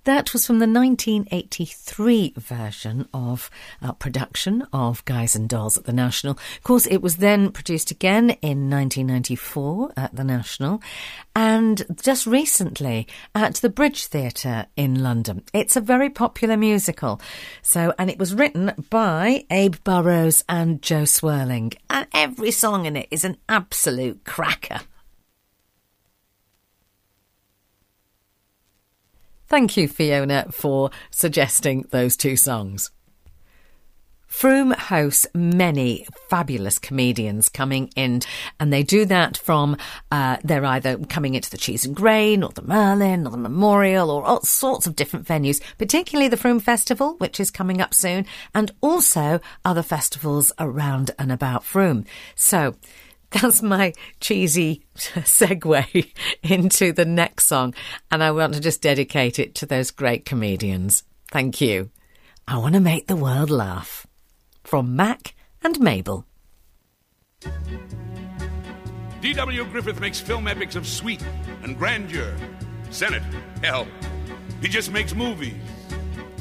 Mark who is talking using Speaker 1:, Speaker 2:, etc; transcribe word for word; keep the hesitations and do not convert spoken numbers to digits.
Speaker 1: That was from the nineteen eighty-three version of uh, production of Guys and Dolls at the National. Of course, it was then produced again in nineteen ninety-four at the National, and just recently at the Bridge Theatre in London. It's a very popular musical. So, and it was written by Abe Burrows and Joe Swirling, and every song in it is an absolute cracker. Thank you, Fiona, for suggesting those two songs. Frome hosts many fabulous comedians coming in, and they do that from, uh, they're either coming into the Cheese and Grain or the Merlin or the Memorial or all sorts of different venues, particularly the Frome Festival, which is coming up soon, and also other festivals around and about Frome. So that's my cheesy segue into the next song, and I want to just dedicate it to those great comedians. Thank you. I want to make the world laugh. From Mac and Mabel.
Speaker 2: D W Griffith makes film epics of sweep and grandeur. Senate, hell, he just makes movies.